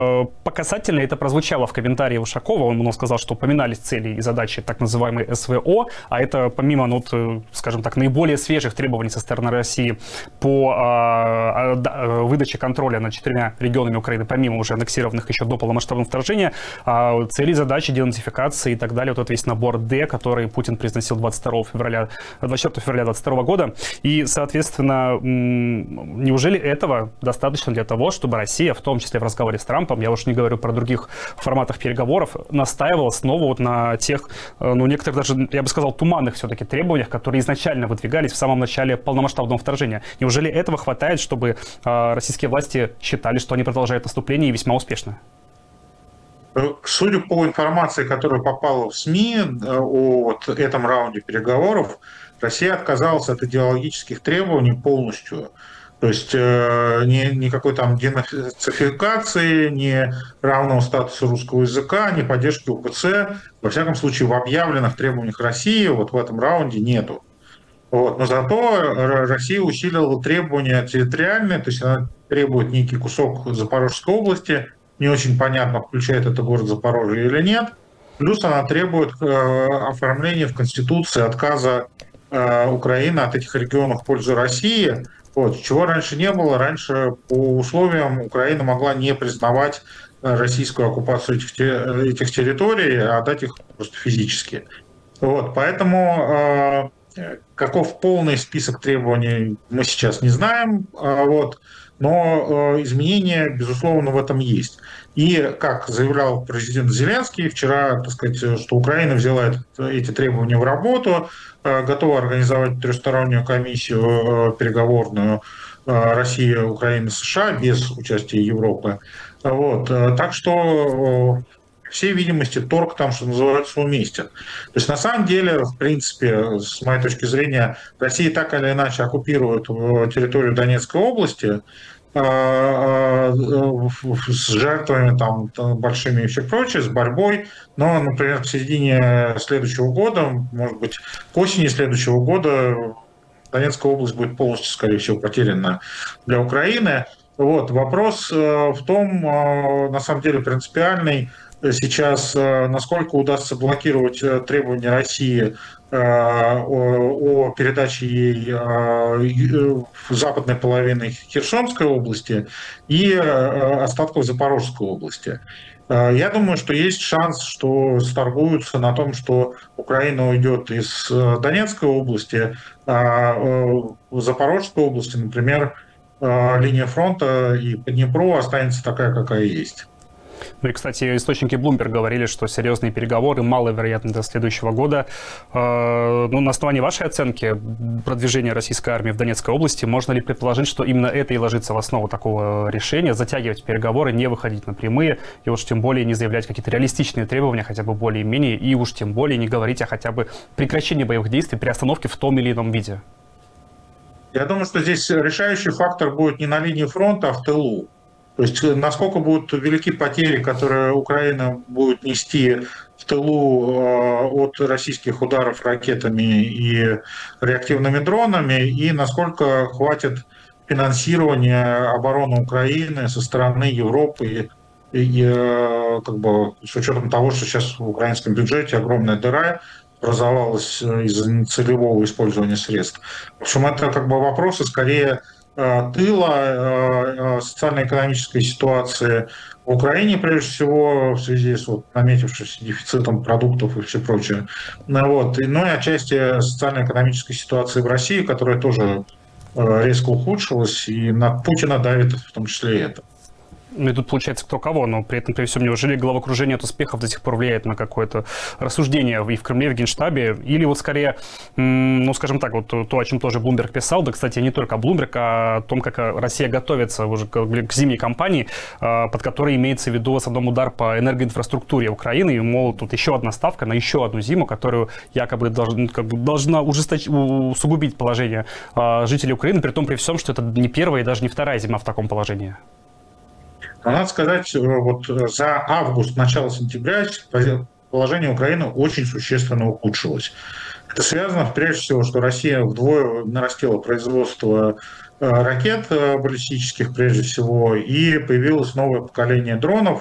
По касательно это прозвучало в комментарии Ушакова. Он сказал, что упоминались цели и задачи так называемой СВО, а это помимо, скажем так, наиболее свежих требований со стороны России по выдаче контроля над 4 регионами Украины, помимо уже аннексированных еще до полномасштабного вторжения, цели, задачи, денацификации и так далее. Вот весь набор «Д», который Путин произносил 24 февраля 2022 года. И, соответственно, неужели этого достаточно для того, чтобы Россия, в том числе в разговоре с Трампом, я уж не говорю про других форматах переговоров, настаивала снова вот на тех, некоторых даже, я бы сказал, туманных все-таки требованиях, которые изначально выдвигались в самом начале полномасштабного вторжения? Неужели этого хватает, чтобы российские власти считали, что они продолжают наступление и весьма успешно? Судя по информации, которая попала в СМИ о этом раунде переговоров, Россия отказалась от идеологических требований полностью. То есть никакой там денацификации, ни равного статуса русского языка, ни поддержки УПЦ, во всяком случае, в объявленных требованиях России вот в этом раунде нету. Но зато Россия усилила требования территориальные, то есть она требует некий кусок Запорожской области, не очень понятно, включает это город Запорожье или нет. Плюс она требует оформления в Конституции отказа Украины от этих регионов в пользу России. Чего раньше не было. Раньше по условиям Украина могла не признавать российскую оккупацию этих территорий, а отдать их просто физически. Поэтому каков полный список требований, мы сейчас не знаем. Но изменения, безусловно, в этом есть. И, как заявлял президент Зеленский вчера, так сказать, что Украина взяла эти требования в работу, готова организовать трехстороннюю комиссию переговорную Россия, Украина, США без участия Европы. Так что, по всей видимости, торг там, что называется, уместен. То есть, на самом деле, в принципе, с моей точки зрения, Россия так или иначе оккупирует территорию Донецкой области, с жертвами там большими и все прочее, с борьбой. Но, например, к середине следующего года, может быть, к осени следующего года Донецкая область будет полностью, скорее всего, потеряна для Украины. Вопрос в том, на самом деле, принципиальный сейчас, насколько удастся блокировать требования России о передаче ей западной половины Херсонской области и остатков Запорожской области. Я думаю, что есть шанс, что сторгуются на том, что Украина уйдет из Донецкой области, а в Запорожской области, например, линия фронта и по Днепру останется такая, какая есть. И, кстати, источники Bloomberg говорили, что серьезные переговоры маловероятны до следующего года. На основании вашей оценки продвижения российской армии в Донецкой области, можно ли предположить, что именно это и ложится в основу такого решения, затягивать переговоры, не выходить на прямые, и уж тем более не заявлять какие-то реалистичные требования, хотя бы более-менее, и уж тем более не говорить о хотя бы прекращении боевых действий, приостановке в том или ином виде? Я думаю, что здесь решающий фактор будет не на линии фронта, а в тылу. То есть насколько будут велики потери, которые Украина будет нести в тылу от российских ударов ракетами и реактивными дронами, и насколько хватит финансирования обороны Украины со стороны Европы, и с учетом того, что сейчас в украинском бюджете огромная дыра образовалась из-за нецелевого использования средств. В общем, это вопросы скорее тыла, социально-экономической ситуации в Украине, прежде всего, в связи с наметившимся дефицитом продуктов и все прочее. И отчасти социально-экономической ситуации в России, которая тоже резко ухудшилась, и на Путина давит в том числе и это. И тут получается кто кого, но при этом, при всем, неужели головокружение от успехов до сих пор влияет на какое-то рассуждение и в Кремле, и в Генштабе? Или скорее, скажем так, то, о чем тоже Bloomberg писал, да, кстати, не только Bloomberg, а о том, как Россия готовится уже к зимней кампании, под которой имеется в виду в основном удар по энергоинфраструктуре Украины, и, мол, тут еще одна ставка на еще одну зиму, которую якобы должна усугубить положение жителей Украины, при том, при всем, что это не первая и даже не вторая зима в таком положении. Но надо сказать, за август, начало сентября положение Украины очень существенно ухудшилось. Это связано, прежде всего, что Россия вдвое нарастила производство ракет баллистических, прежде всего, и появилось новое поколение дронов,